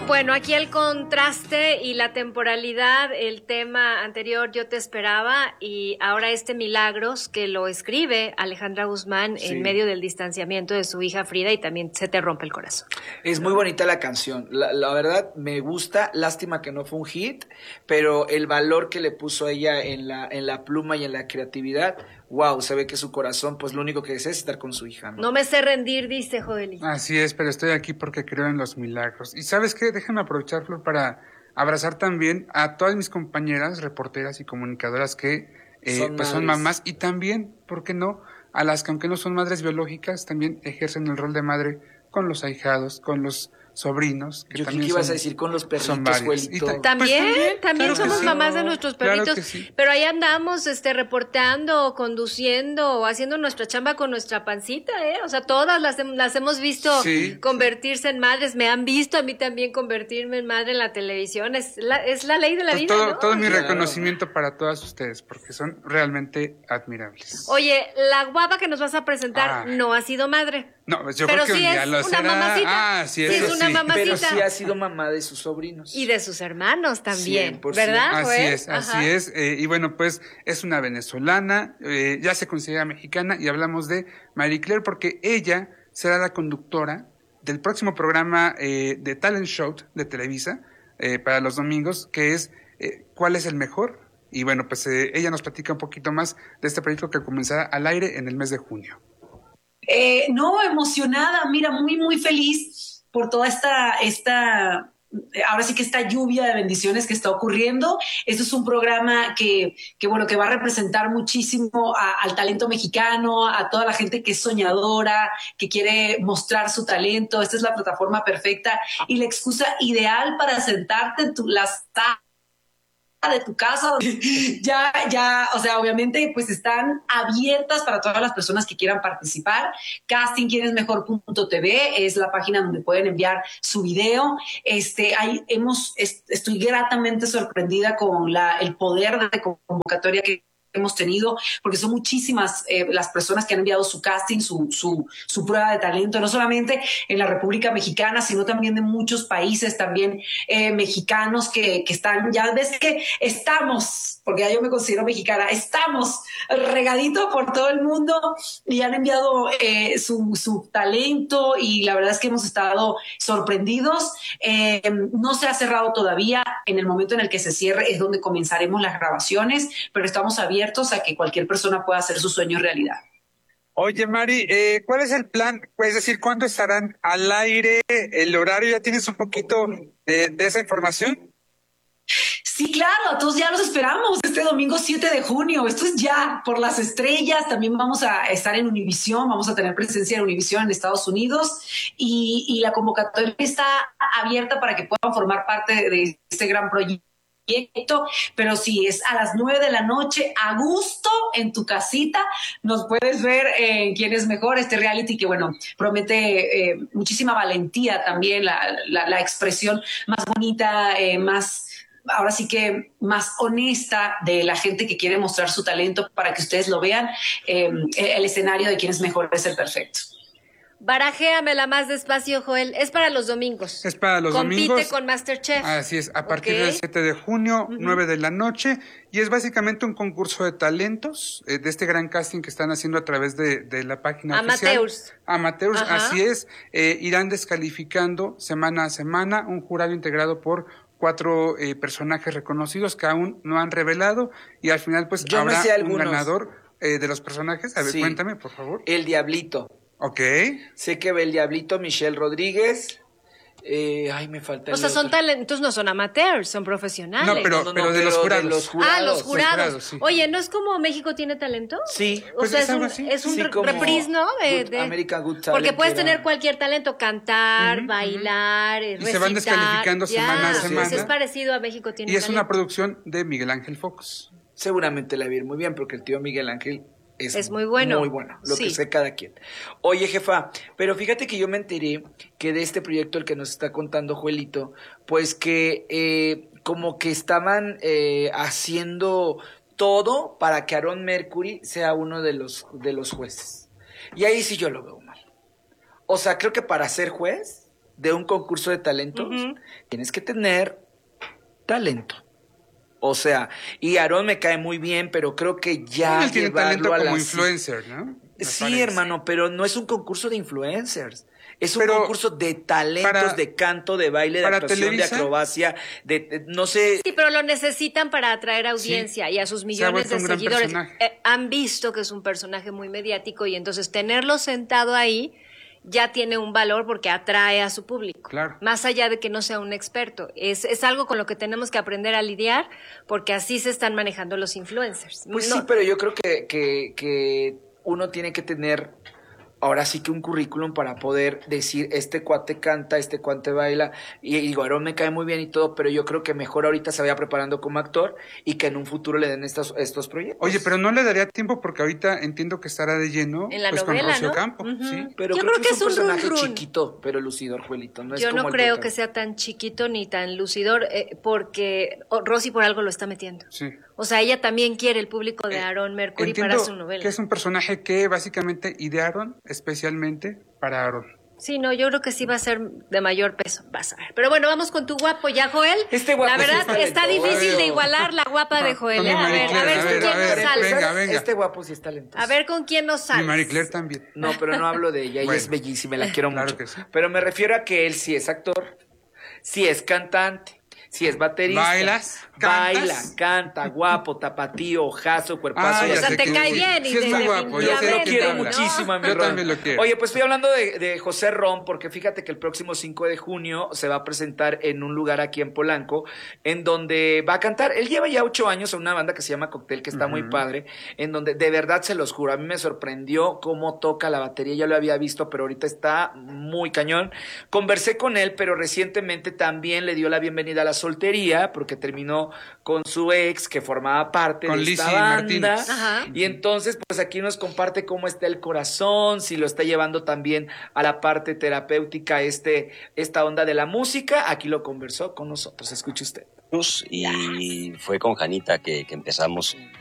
Bueno, aquí el contraste y la temporalidad, el tema anterior Yo te esperaba y ahora Milagros que lo escribe Alejandra Guzmán en medio del distanciamiento de su hija Frida y también se te rompe el corazón. Es muy bonita la canción, la verdad me gusta, lástima que no fue un hit, pero el valor que le puso ella en la pluma y en la creatividad, wow, se ve que su corazón pues lo único que desea es estar con su hija, ¿no? No me sé rendir, dice Joeli. Así es, pero estoy aquí porque creo en los milagros. Y ¿sabes qué? Déjame aprovechar, Flor, para abrazar también a todas mis compañeras reporteras y comunicadoras que son mamás y también, ¿por qué no? A las que aunque no son madres biológicas, también ejercen el rol de madre con los ahijados, con los sobrinos. Yo creo que ibas a decir con los perritos, Juelito. También claro somos mamás de nuestros perritos, claro sí. Pero ahí andamos reporteando, conduciendo, haciendo nuestra chamba con nuestra pancita, O sea, todas las hemos visto convertirse en madres, me han visto a mí también convertirme en madre en la televisión, es la ley de la vida, ¿no? Todo mi reconocimiento para todas ustedes, porque son realmente admirables. Oye, la guapa que nos vas a presentar no ha sido madre. No, pues yo pero creo que sí un día es lo una será. mamacita. Sí, es una mamacita. Pero sí ha sido mamá de sus sobrinos. Y de sus hermanos también, 100%. ¿verdad? Así es. Y bueno, pues es una venezolana, ya se considera mexicana y hablamos de Marie Claire porque ella será la conductora del próximo programa de Talent Show de Televisa para los domingos, que es ¿Cuál es el mejor? Y bueno, pues ella nos platica un poquito más de este proyecto que comenzará al aire en el mes de junio. No, emocionada, mira, muy, muy feliz por toda ahora sí que esta lluvia de bendiciones que está ocurriendo. Esto es un programa que va a representar muchísimo al talento mexicano, a toda la gente que es soñadora, que quiere mostrar su talento. Esta es la plataforma perfecta y la excusa ideal para sentarte en la sala de tu casa, ya, o sea, obviamente pues están abiertas para todas las personas que quieran participar. castingquienesmejor.tv es la página donde pueden enviar su video. Estoy gratamente sorprendida con el poder de convocatoria que hemos tenido, porque son muchísimas las personas que han enviado su casting, su prueba de talento, no solamente en la República Mexicana, sino también de muchos países también mexicanos que están, ya ves que estamos, porque ya yo me considero mexicana, estamos regaditos por todo el mundo y han enviado su talento y la verdad es que hemos estado sorprendidos. No se ha cerrado todavía, en el momento en el que se cierre es donde comenzaremos las grabaciones, pero estamos abiertos a que cualquier persona pueda hacer su sueño realidad. Oye, Mari, ¿cuál es el plan? Pues, es decir, ¿cuándo estarán al aire? ¿El horario? ¿Ya tienes un poquito de esa información? Sí, claro, a todos ya los esperamos este domingo 7 de junio. Esto es ya por las estrellas. También vamos a estar en Univisión, vamos a tener presencia en Univisión en Estados Unidos y la convocatoria está abierta para que puedan formar parte de este gran proyecto. Pero si es a las 9 de la noche, a gusto, en tu casita, nos puedes ver en Quién es Mejor, este reality que, bueno, promete muchísima valentía también, la expresión más bonita, ahora sí que más honesta de la gente que quiere mostrar su talento para que ustedes lo vean. El escenario de Quién es Mejor es el perfecto. Barajéamela más despacio, Joel. Es para los domingos. Es para los domingos. Compite con MasterChef. Así es, a partir del 7 de junio, 9 de la noche. Y es básicamente un concurso de talentos, de este gran casting que están haciendo a través de la página oficial. Amateurs, así es. Irán descalificando semana a semana un jurado integrado por 4 personajes reconocidos que aún no han revelado. Y al final, pues, habrá un ganador de los personajes. A ver, cuéntame, por favor. El Diablito. Ok. Sé que ve el Diablito, Michelle Rodríguez. Me falta o sea, son talentos, no son amateurs, son profesionales. No, pero de los jurados. Los jurados. Sí. Oye, ¿no es como México tiene talento? Sí. O sea, es un reprise, ¿no? De American Good Talent. Porque puedes tener cualquier talento, cantar, bailar, recitar. Y se van descalificando semana a semana. Es parecido a México tiene talento. Y es talento. una producción de Miguel Ángel Fox. Seguramente la vi muy bien, porque el tío Miguel Ángel es muy bueno. Muy bueno, lo que sé cada quien. Oye, jefa, pero fíjate que yo me enteré que de este proyecto, el que nos está contando Joelito, pues que como que estaban haciendo todo para que Aaron Mercury sea uno de los jueces. Y ahí sí yo lo veo mal. O sea, creo que para ser juez de un concurso de talentos, tienes que tener talento. O sea, y Aarón me cae muy bien, pero creo que ya él tiene talento como influencer, ¿no? Sí, hermano, pero no es un concurso de influencers. Es un concurso de talentos, de canto, de baile, de actuación, Televisa, de acrobacia, no sé. Sí, pero lo necesitan para atraer audiencia y a sus millones de seguidores. Han visto que es un personaje muy mediático y entonces tenerlo sentado ahí ya tiene un valor porque atrae a su público. Claro. Más allá de que no sea un experto. Es algo con lo que tenemos que aprender a lidiar porque así se están manejando los influencers. Pues sí, pero yo creo que uno tiene que tener ahora sí que un currículum para poder decir, este cuate canta, este cuate baila, y digo, Aarón me cae muy bien y todo, pero yo creo que mejor ahorita se vaya preparando como actor y que en un futuro le den estos proyectos. Oye, pero no le daría tiempo porque ahorita entiendo que estará de lleno en la pues, novela, con Rocío ¿no? Campo. Sí. Pero yo creo que es un personaje chiquito, pero lucidor, Juelito. No yo es como no creo que sea tan chiquito ni tan lucidor, porque Rosy por algo lo está metiendo. Sí. O sea, ella también quiere el público de Aaron Mercury para su novela. Que es un personaje que básicamente idearon especialmente para Aaron. Sí, no, yo creo que sí va a ser de mayor peso. Vas a ver. Pero bueno, vamos con tu guapo ya, Joel. Guapo la verdad está difícil de igualar la guapa de Joel. A ver con quién nos sale. Venga. Este guapo sí es talentoso. A ver con quién nos sale. Y Marie Claire también. No, pero no hablo de ella. Ella es bellísima, la quiero mucho. Que sí. Pero me refiero a que él sí es actor, sí es cantante, sí es baterista. ¿Bailas? Baila, canta, guapo, tapatío, ojazo, cuerpazo. O sea, te cae bien. Sí, es muy guapo. Yo lo quiero muchísimo a mi Yo también lo quiero. Oye, pues estoy hablando de José Ron, porque fíjate que el próximo 5 de junio se va a presentar en un lugar aquí en Polanco, en donde va a cantar. Él lleva ya 8 años en una banda que se llama Cóctel, que está muy padre, en donde de verdad se los juro, a mí me sorprendió cómo toca la batería. Ya lo había visto, pero ahorita está muy cañón. Conversé con él, pero recientemente también le dio la bienvenida a la soltería, porque terminó con su ex que formaba parte con de esta banda. Y entonces pues aquí nos comparte cómo está el corazón, si lo está llevando también a la parte terapéutica esta onda de la música. Aquí lo conversó con nosotros, escuche usted. Y fue con Janita que empezamos